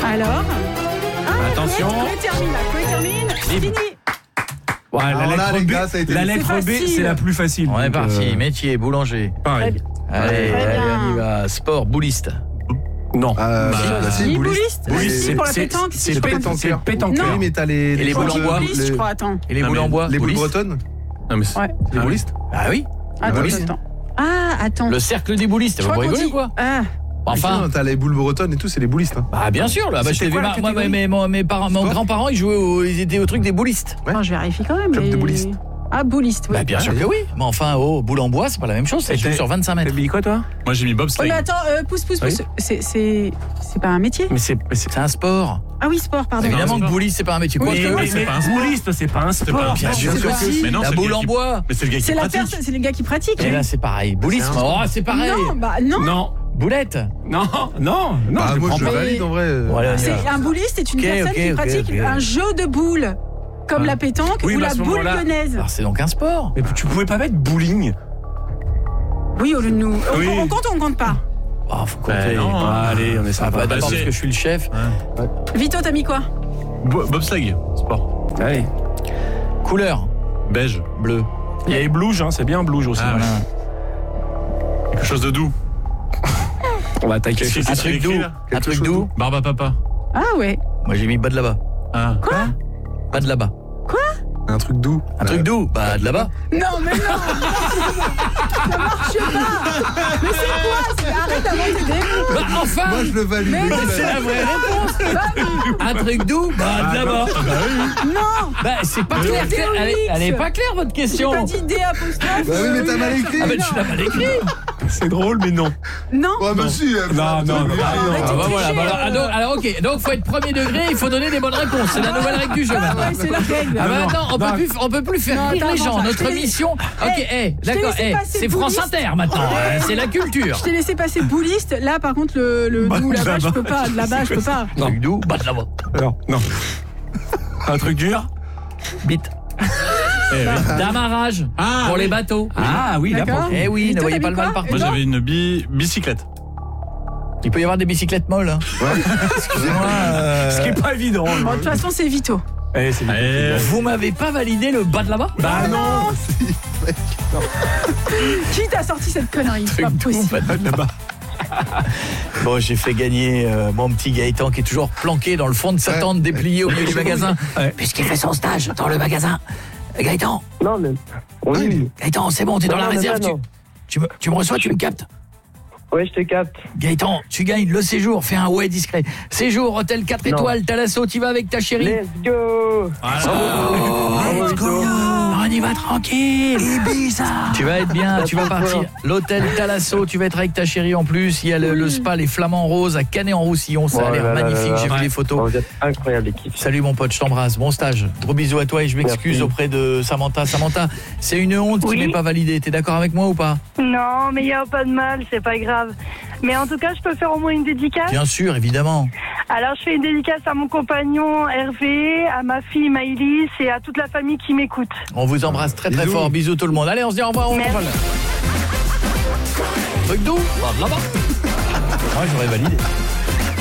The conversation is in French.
Alors Attention. Chloé termine. Fini. Ouais, la lettre B, c'est la plus facile. On est parti. Métier, boulanger. Pareil. Allez, on y va. Sport, bouliste. Non. Bouliste. Si, pour la pétanque. C'est pétanqueur. Non. Mais t'as les Et les boules en bois. Bouliste, je crois, attends. Et les boules en bois. Les boules bouliste. bretonnes. Non mais Ouais. Les boulistes. Ah oui. Attends. Ah, attends. Le cercle des boulistes. Vous rigolez quoi? Ah. Enfin. T'as les boules bretonnes et tout, c'est les boulistes. Bah bien sûr là. Bah, je t'ai vu. Moi, mes grands-parents, ils étaient au truc des boulistes. Non, je vérifie quand même. Club de boulistes. Ah, bouliste, oui. Bah bien sûr que oui. Mais enfin, boule en bois, c'est pas la même chose. Ça joue sur 25 mètres. T'as mis quoi toi? Moi j'ai mis Oh, bobsleigh. mais attends, pousse. C'est pas un métier? Mais c'est C'est un sport. Ah oui, sport, pardon. Évidemment que bouliste, c'est pas un métier. Quoi Oui, que mais c'est pas un sport. bouliste, c'est pas un sport. Bien sûr que si. Mais non, La c'est le boule gars en qui- bois. Mais c'est le gars qui C'est la pratique. personne, c'est le gars qui pratique. Et là, c'est pareil. Boulisme. Oh, c'est pareil. Non, bah non. Non. Boulette. Non. Moi je pas. valide en vrai. Voilà, on y va. C'est un bouliste est une Ok, personne qui ok, pratique ok. un jeu de boules, comme la pétanque Oui, ou bah, à la ce boule moment-là- lyonnaise. Alors c'est donc un sport. Mais tu pouvais pas mettre bowling. Oui, au lieu de nous. Oui. On compte ou on compte pas? Ah, faut compter. non. Allez, on est Ah, sympa. bah, d'abord c'est- parce que je suis le chef. Vito, t'as mis quoi? Bobsleigh, sport. Allez. Couleur. Beige. Bleu. Il y a les blouges, hein, c'est bien blouge aussi. Ah, Voilà. Quelque chose de doux. On va attaquer. Un truc doux. Un truc doux. Barbe à papa. Ah ouais. Moi j'ai mis bas de là-bas. Ah. Pas de là-bas. Un truc doux. Un truc doux. Bah de là-bas. Non, mais non. Ça marche pas. Mais c'est quoi? Arrête d'inventer des mots. Bah enfin. Moi je le valide. Mais C'est la vraie réponse. Un truc doux. Bah de là-bas. Non. Bah c'est pas clair. Elle est pas claire votre J'ai question. pas dit D apostrophe. Bah oui, mais t'as mal écrit. Ah bah tu l'as mal écrit. C'est drôle, mais non. Non. Ouais, mais si. Non. Arrête Ah de bah voilà. tricher, Bah, alors ok. Donc faut être premier degré. Il faut donner des bonnes réponses. C'est la nouvelle règle du jeu Ah maintenant. ouais, c'est la règle. Ah bah attends, on peut plus faire Non, rire les attends, gens. attends, Notre je t'ai mission. laissé- Ok, d'accord. laissé passer C'est France bouliste. Inter maintenant. C'est la culture. Je t'ai laissé passer bouliste. Là, par contre, le doux là-bas, je peux pas. Là-bas, je peux pas. Truc doux. Bah de là-bas. Non. Un truc dur. Bite. D'amarrage pour les bateaux. Ah oui, là D'accord. pour le coup. Eh oui, Et ne toi, voyez t'as pas mis le mal quoi? partout. Moi Et toi j'avais une bicyclette. Il peut y avoir des bicyclettes molles. Hein. Excusez-moi. Ce qui est pas évident. Bon, de toute façon, c'est Vito. Eh, c'est bien. Vous m'avez pas validé le bas de là-bas? Bah non. Qui t'a sorti cette connerie? C'est pas possible. Bon, j'ai fait gagner mon petit Gaëtan qui est toujours planqué dans le fond de sa tente dépliée au milieu du magasin. Ouais. Puisqu'il fait son stage dans le magasin. Gaëtan, Non, mais. Oui. Gaëtan, c'est bon, t'es dans la Non, mais réserve. non. Tu me reçois, tu me captes? Ouais, je te capte. Gaëtan, tu gagnes le séjour, fais un ouais discret. Séjour, hôtel 4 Non. étoiles, Thalasso, tu vas avec ta chérie. Let's go. Let's go. On y va tranquille. Ibiza. Tu vas être bien, tu vas partir. L'hôtel Thalasso, tu vas être avec ta chérie en plus. Il y a le spa Les Flamands Roses à Canet-en-Roussillon. Ça a l'air magnifique, j'ai vu les photos. Vous êtes incroyable, l'équipe. Salut mon pote, je t'embrasse. Bon stage. Gros bisous à toi et je m'excuse Merci. auprès de Samantha. Samantha, c'est une honte qui n'est pas validée. T'es d'accord avec moi ou pas? Non, mais il n'y a pas de mal, c'est pas grave. Mais en tout cas, je peux faire au moins une dédicace. Bien sûr, évidemment. Alors, je fais une dédicace à mon compagnon Hervé, à ma fille Maïlis et à toute la famille qui m'écoute. On vous embrasse très très fort. Bisous tout le monde. Allez, on se dit au revoir. Merci. Truc doux. Bah, là-bas. Moi, j'aurais validé.